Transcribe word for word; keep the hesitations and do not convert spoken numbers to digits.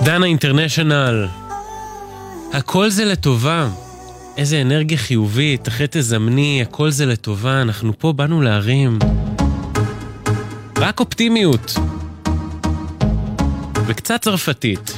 דנה אינטרנשיונל. הכל זה לטובה. איזה אנרגיה חיובית, אחרי תזמני, הכל זה לטובה, אנחנו פה באנו להרים. רק אופטימיות. וקצת צרפתית.